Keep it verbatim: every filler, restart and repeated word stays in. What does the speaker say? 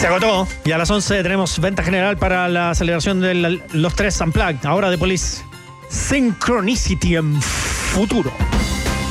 Se agotó y a las once tenemos venta general para la celebración de los tres Unplugged. Ahora de Police, Synchronicity en futuro.